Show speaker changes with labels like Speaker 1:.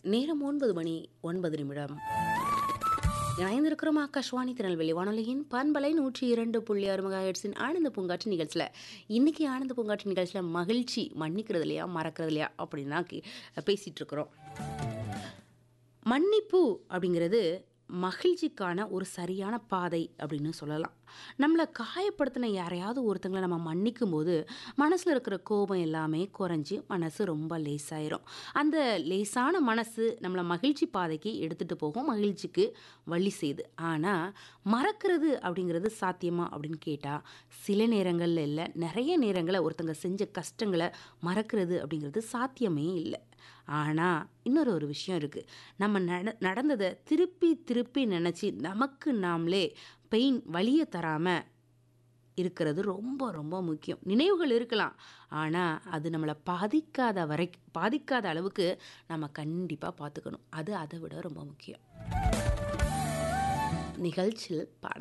Speaker 1: நேரம் 9:09 இணைந்திருக்கிறோம் ஆகாஷ்வாணி திருநெல்வேலி வானொலியின் பண்பலை 102.6 மெகாஹெர்ட்ஸின் ஆனந்த பூங்காற்று நிகழ்ச்சியில். இன்னைக்கு ஆனந்த பூங்காற்று நிகழ்ச்சியில் மகிழ்ச்சி மன்னிக்கிறது இல்லையா மறக்கிறது இல்லையா அப்படின்னு தான் பேசிகிட்டு இருக்கிறோம். மன்னிப்பு அப்படிங்கிறது மகிழ்ச்சிக்கான ஒரு சரியான பாதை அப்படின்னு சொல்லலாம். நம்மளை காயப்படுத்தின யாரையாவது ஒருத்தங்களை நம்ம மன்னிக்கும் போது மனசில் இருக்கிற கோபம் எல்லாமே குறைஞ்சி மனசு ரொம்ப லேசாயிரும். அந்த லேசான மனசு நம்மளை மகிழ்ச்சி பாதைக்கு எடுத்துகிட்டு போகும், மகிழ்ச்சிக்கு வழி செய்யுது. ஆனால் மறக்கிறது அப்படிங்கிறது சாத்தியமா அப்படின்னு கேட்டால் சில நேரங்களில் இல்லை, நிறைய நேரங்களில் ஒருத்தங்க செஞ்ச கஷ்டங்களை மறக்கிறது அப்படிங்கிறது சாத்தியமே இல்லை. ஆனால் இன்னொரு விஷயம் இருக்குது. நம்ம நடந்ததை திருப்பி திருப்பி நினச்சி நமக்கு நாமளே வலியை தராமல் இருக்கிறது ரொம்ப ரொம்ப முக்கியம். நினைவுகள் இருக்கலாம், ஆனால் அது நம்மளை பாதிக்காத அளவுக்கு நம்ம கண்டிப்பாக பார்த்துக்கணும். அது அதை விட ரொம்ப முக்கியம். நிகழ்ச்சியில் பாட